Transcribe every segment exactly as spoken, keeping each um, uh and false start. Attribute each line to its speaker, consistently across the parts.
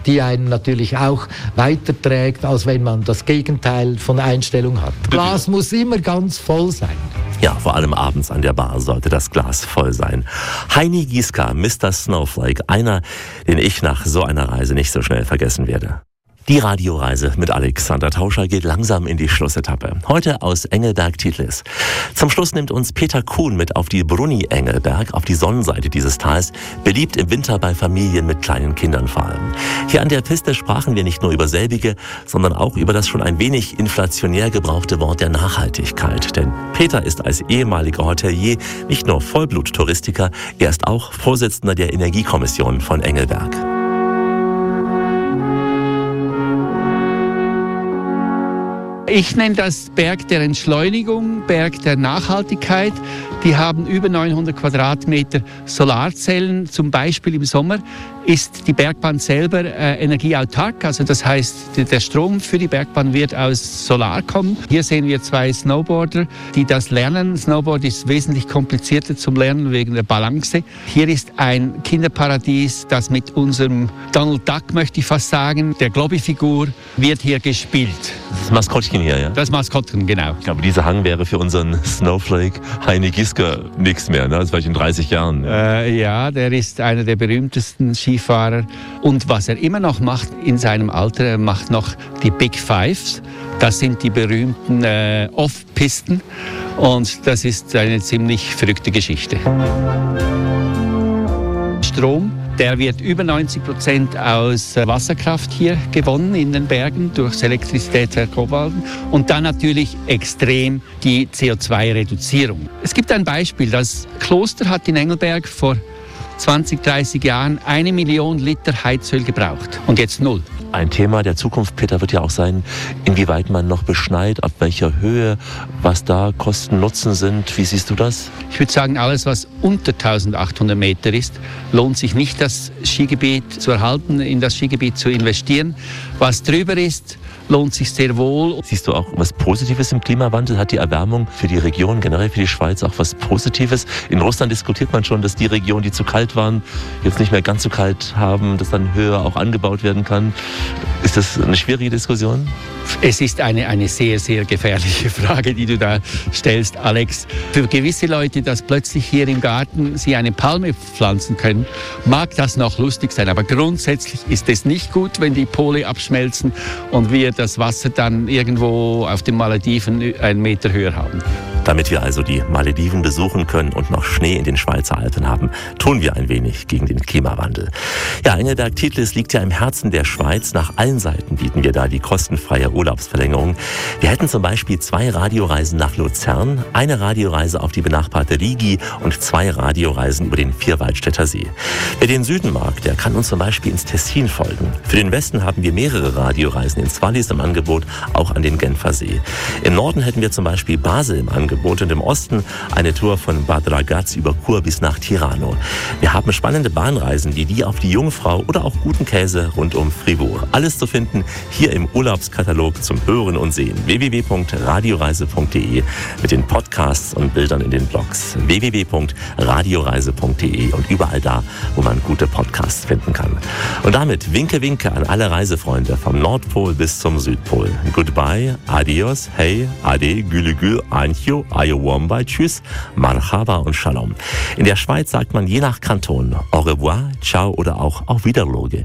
Speaker 1: die einen natürlich auch weiterträgt, als wenn man das Gegenteil von Einstellung hat. Glas muss immer ganz voll sein.
Speaker 2: Ja, vor allem abends an der Bar sollte das Glas voll sein. Heini Gieska, Mister Snowflake, einer, den ich nach so einer Reise nicht so schnell vergessen werde. Die Radioreise mit Alexander Tauscher geht langsam in die Schlussetappe. Heute aus Engelberg-Titlis. Zum Schluss nimmt uns Peter Kuhn mit auf die Brunni Engelberg, auf die Sonnenseite dieses Tals, beliebt im Winter bei Familien mit kleinen Kindern vor allem. Hier an der Piste sprachen wir nicht nur über selbige, sondern auch über das schon ein wenig inflationär gebrauchte Wort der Nachhaltigkeit. Denn Peter ist als ehemaliger Hotelier nicht nur Vollblut-Touristiker, er ist auch Vorsitzender der Energiekommission von Engelberg.
Speaker 3: Ich nenne das Berg der Entschleunigung, Berg der Nachhaltigkeit. Die haben über neunhundert Quadratmeter Solarzellen. Zum Beispiel im Sommer ist die Bergbahn selber äh, energieautark. Also das heißt, der Strom für die Bergbahn wird aus Solar kommen. Hier sehen wir zwei Snowboarder, die das lernen. Snowboard ist wesentlich komplizierter zum Lernen wegen der Balance. Hier ist ein Kinderparadies, das mit unserem Donald Duck, möchte ich fast sagen, der Globby-Figur, wird hier gespielt.
Speaker 2: Das Maskottchen hier, ja?
Speaker 3: Das Maskottchen, genau.
Speaker 2: Ich glaube, dieser Hang wäre für unseren Snowflake Heini Gieska nichts mehr, ne? Das war ich in dreißig Jahren.
Speaker 3: Äh, ja, der ist einer der berühmtesten Skifahrer. Und was er immer noch macht in seinem Alter, er macht noch die Big Fives. Das sind die berühmten äh, Off-Pisten. Und das ist eine ziemlich verrückte Geschichte. Strom. Der wird über neunzig Prozent aus Wasserkraft hier gewonnen in den Bergen durch Elektrizitätswerk Obwalden und dann natürlich extrem die C O zwei Reduzierung. Es gibt ein Beispiel, das Kloster hat in Engelberg vor zwanzig, dreißig Jahren eine Million Liter Heizöl gebraucht und jetzt null.
Speaker 2: Ein Thema der Zukunft, Peter, wird ja auch sein, inwieweit man noch beschneit, ab welcher Höhe, was da Kosten, Nutzen sind. Wie siehst du das?
Speaker 3: Ich würde sagen, alles, was unter eintausendachthundert Meter ist, lohnt sich nicht, das Skigebiet zu erhalten, in das Skigebiet zu investieren. Was drüber ist, lohnt sich sehr wohl.
Speaker 2: Siehst du auch was Positives im Klimawandel? Hat die Erwärmung für die Region, generell für die Schweiz, auch was Positives? In Russland diskutiert man schon, dass die Regionen, die zu kalt waren, jetzt nicht mehr ganz so kalt haben, dass dann höher auch angebaut werden kann. Ist das eine schwierige Diskussion?
Speaker 3: Es ist eine, eine sehr, sehr gefährliche Frage, die du da stellst, Alex. Für gewisse Leute, dass plötzlich hier im Garten sie eine Palme pflanzen können, mag das noch lustig sein. Aber grundsätzlich ist es nicht gut, wenn die Pole abschmelzen und wir das Wasser dann irgendwo auf den Malediven einen Meter höher haben.
Speaker 2: Damit wir also die Malediven besuchen können und noch Schnee in den Schweizer Alpen haben, tun wir ein wenig gegen den Klimawandel. Ja, Engelberg-Titlis liegt ja im Herzen der Schweiz. Nach allen Seiten bieten wir da die kostenfreie Urlaubsverlängerung. Wir hätten zum Beispiel zwei Radioreisen nach Luzern, eine Radioreise auf die benachbarte Rigi und zwei Radioreisen über den Vierwaldstätter See. Wer den Süden mag, der kann uns zum Beispiel ins Tessin folgen. Für den Westen haben wir mehrere Radioreisen ins Wallis im Angebot, auch an den Genfer See. Im Norden hätten wir zum Beispiel Basel im Angebot und im Osten eine Tour von Bad Ragaz über Chur bis nach Tirano. Wir haben spannende Bahnreisen wie die auf die Jungfrau oder auch guten Käse rund um Fribourg. Alles zu finden hier im Urlaubskatalog zum Hören und Sehen. w w w punkt radioreise punkt d e mit den Podcasts und Bildern in den Blogs. w w w punkt radioreise punkt d e und überall da, wo man gute Podcasts finden kann. Und damit winke, winke an alle Reisefreunde vom Nordpol bis zum Südpol. Goodbye, adios, hey, ade, gülü gül, ancho, ayowamba, tschüss, marhaba und shalom. In der Schweiz sagt man je nach Kanton au revoir, ciao oder auch auf Wiederloge.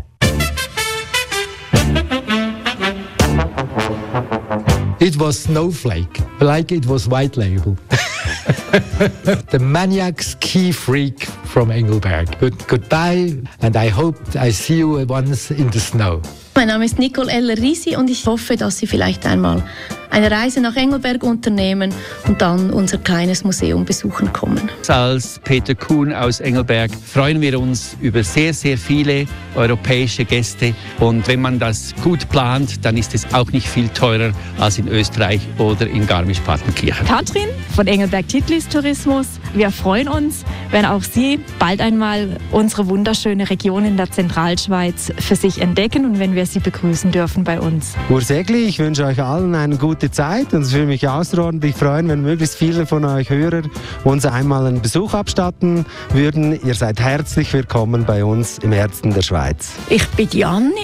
Speaker 1: It was Snowflake, like it was White Label. The maniac ski freak from Engelberg. Good, goodbye, and I hope I see you once in the snow.
Speaker 4: Mein Name ist Nicole Eller-Risi und ich hoffe, dass Sie vielleicht einmal eine Reise nach Engelberg unternehmen und dann unser kleines Museum besuchen kommen.
Speaker 3: Als Peter Kuhn aus Engelberg freuen wir uns über sehr, sehr viele europäische Gäste. Und wenn man das gut plant, dann ist es auch nicht viel teurer als in Österreich oder in Garmisch-Partenkirchen.
Speaker 5: Katrin von Engelberg-Titlis Tourismus. Wir freuen uns, wenn auch Sie bald einmal unsere wunderschöne Region in der Zentralschweiz für sich entdecken und wenn wir Sie begrüßen dürfen bei uns.
Speaker 6: Urs Egli, ich wünsche euch allen eine gute Zeit und es würde mich außerordentlich freuen, wenn möglichst viele von euch Hörer uns einmal einen Besuch abstatten würden. Ihr seid herzlich willkommen bei uns im Herzen der Schweiz.
Speaker 7: Ich bin Janni.